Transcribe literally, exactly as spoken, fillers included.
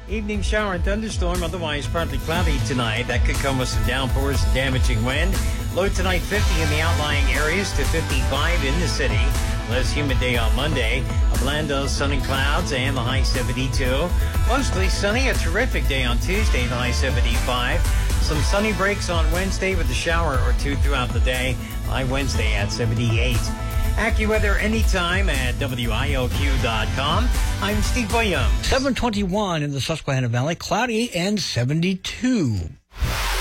Evening shower and thunderstorm, otherwise partly cloudy tonight. That could come with some downpours and damaging wind. Low tonight fifty in the outlying areas to fifty-five in the city. Less humid day on Monday. A blend of sun and clouds and the high seventy-two. Mostly sunny, a terrific day on Tuesday, the high seventy-five. Some sunny breaks on Wednesday with a shower or two throughout the day. High Wednesday at seventy-eight. AccuWeather anytime at W I O Q dot com. I'm Steve Williams. seven twenty-one in the Susquehanna Valley, cloudy and seventy-two.